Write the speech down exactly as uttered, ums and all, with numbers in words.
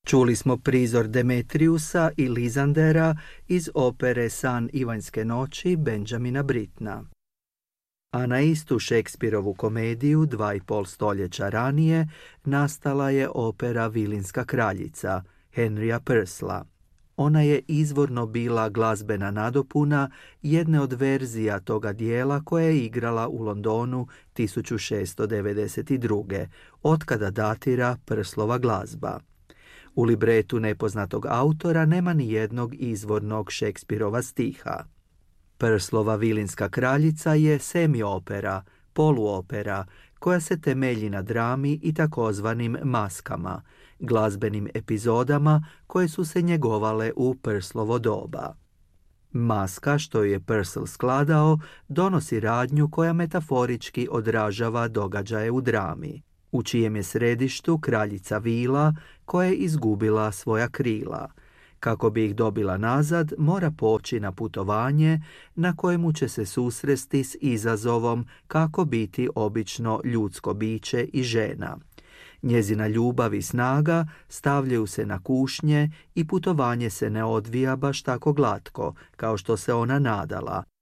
Čuli smo prizor Demetriusa i Lizandera iz opere San Ivanjske noći Benjamina Brittona. A na istu Šekspirovu komediju dva i pol stoljeća ranije nastala je opera Vilinska kraljica Henrya Purcella. Ona je izvorno bila glazbena nadopuna jedne od verzija toga dijela koja je igrala u Londonu tisuću šessto devedeset druge. otkada datira Purcellova glazba. U libretu nepoznatog autora nema ni jednog izvornog Šekspirova stiha. Purcellova Vilinska kraljica je semi-opera, poluopera, koja se temelji na drami i takozvanim maskama, glazbenim epizodama koje su se njegovale u Purcellovo doba. Maska, što je Purcell skladao, donosi radnju koja metaforički odražava događaje u drami, u čijem je središtu kraljica Vila koja je izgubila svoja krila. Kako bi ih dobila nazad, mora poći na putovanje na kojemu će se susresti s izazovom kako biti obično ljudsko biće i žena. Njezina ljubav i snaga stavljaju se na kušnje i putovanje se ne odvija baš tako glatko kao što se ona nadala,